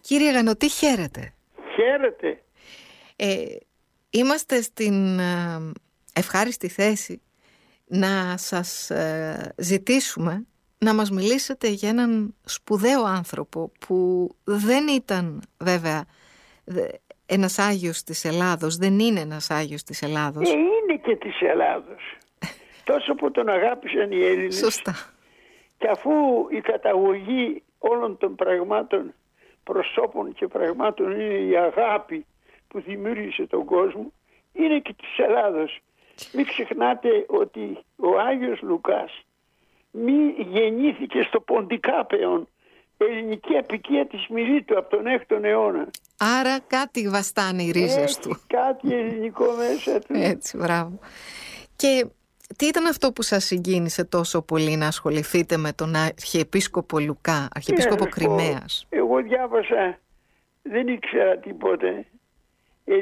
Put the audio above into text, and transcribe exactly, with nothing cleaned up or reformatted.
Κύριε Γανωτή, χαίρετε. Χαίρετε. Ε, είμαστε στην ε, ευχάριστη θέση να σας ε, ζητήσουμε να μας μιλήσετε για έναν σπουδαίο άνθρωπο που δεν ήταν βέβαια ένας Άγιος της Ελλάδος, δεν είναι ένας Άγιος της Ελλάδος. Ε, είναι και της Ελλάδος. Τόσο που τον αγάπησαν οι Έλληνες. Σωστά. Και αφού η καταγωγή όλων των πραγμάτων, προσώπων και πραγμάτων είναι η αγάπη που δημιούργησε τον κόσμο, είναι και της Ελλάδος. Μην ξεχνάτε ότι ο Άγιος Λουκάς μη γεννήθηκε στο Ποντικάπεον, ελληνική απικία της Μιλήτου από τον έκτο αιώνα. Άρα κάτι βαστάνε οι ρίζες Έχει του. κάτι ελληνικό μέσα του. Έτσι, μπράβο. Και τι ήταν αυτό που σας συγκίνησε τόσο πολύ να ασχοληθείτε με τον Αρχιεπίσκοπο Λουκά, Αρχιεπίσκοπο Κριμαίας? Εγώ διάβασα, δεν ήξερα τίποτε.